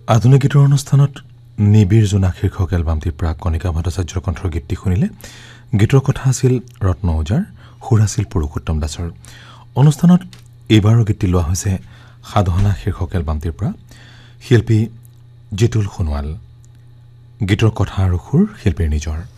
আধুনিক গীতৰ অনুষ্ঠানত নিবিৰ জোনা শীৰ্ষক এলবামটিৰ পৰা কণিকা ভট্টাচাৰ্যৰ কণ্ঠৰ গীতটি শুনিলে। গীতৰ কথা আছিল ৰত্ন ওজাৰ, সুৰ আছিল পুৰুষোত্তম দাসৰ। অনুষ্ঠানত এইবাৰৰ গীতটি লোৱা হৈছে সাধনা শীৰ্ষক এলবামটিৰ পৰা, শিল্পী জিতুল সোণোৱাল। গীতৰ কথা আৰু সুৰ শিল্পীৰ নিজৰ।